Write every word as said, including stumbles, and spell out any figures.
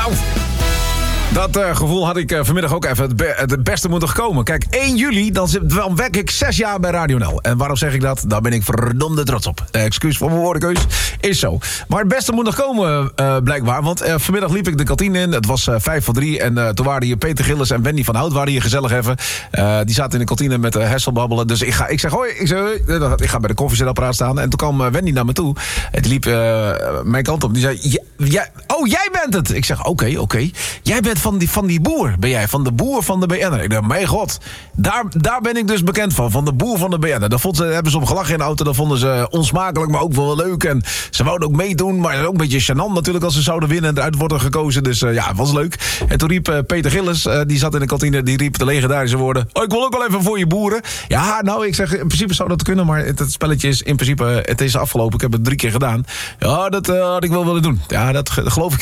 Nou, dat uh, gevoel had ik uh, vanmiddag ook even het, be- het beste moeten komen. Kijk, één juli, dan, zit, dan werk ik zes jaar bij Radio N L. En waarom zeg ik dat? Daar ben ik verdomde trots op. Uh, excuus voor mijn woordenkeus, is zo. Maar het beste moet nog komen, uh, blijkbaar. Want uh, vanmiddag liep ik de kantine in. Het was uh, vijf voor drie. En uh, toen waren hier Peter Gillis en Wendy van Hout waren hier gezellig even. Uh, die zaten in de kantine met uh, Hesselbabbelen. Dus ik, ga, ik zeg, hoi, ik, zeg, hoi. Ik ga bij de koffiezetapparaat staan. En toen kwam uh, Wendy naar me toe. En die liep uh, mijn kant op. Die zei, ja, ja, oh, jij bent het. Ik zeg, oké, okay, oké. Okay. Jij bent van die, van die boer, ben jij. Van de boer van de B N'er. Ik dacht, mijn god. Daar, daar ben ik dus bekend van. Van de boer van de B N'er. Daar ze, hebben ze op gelachen in de auto. Dat vonden ze onsmakelijk, maar ook wel leuk. En ze wouden ook meedoen. Maar ook een beetje gênant natuurlijk als ze zouden winnen en eruit worden gekozen. Dus uh, ja, het was leuk. En toen riep uh, Peter Gillis, uh, die zat in de kantine, die riep de legendarische woorden. Oh, ik wil ook wel even voor je boeren. Ja, nou, ik zeg, in principe zou dat kunnen. Maar het, het spelletje is in principe, het is afgelopen. Ik heb het drie keer gedaan. Ja, dat uh, had ik wel willen doen. Ja, dat geloof ik